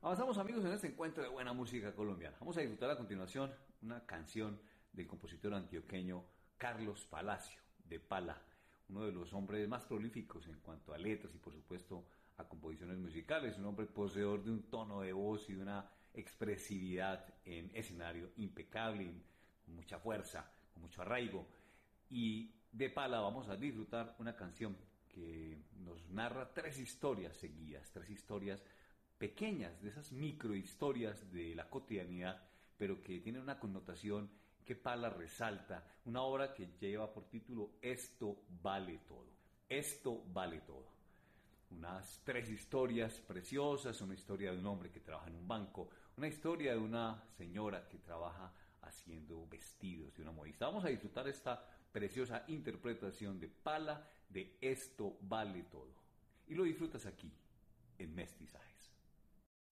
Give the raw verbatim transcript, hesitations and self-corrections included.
Avanzamos, amigos, en este encuentro de buena música colombiana. Vamos a disfrutar a continuación una canción del compositor antioqueño Carlos Palacio, de Pala, uno de los hombres más prolíficos en cuanto a letras y, por supuesto, a composiciones musicales. Un hombre poseedor de un tono de voz y de una expresividad en escenario impecable, con mucha fuerza, con mucho arraigo. Y de Pala vamos a disfrutar una canción que nos narra tres historias seguidas, tres historias pequeñas, de esas microhistorias de la cotidianidad, pero que tienen una connotación que Pala resalta, una obra que lleva por título Esto vale todo. Esto vale todo. Unas tres historias preciosas, una historia de un hombre que trabaja en un banco, una historia de una señora que trabaja haciendo vestidos, de una modista. Vamos a disfrutar esta preciosa interpretación de Pala de Esto vale todo. Y lo disfrutas aquí, en Mestizaje.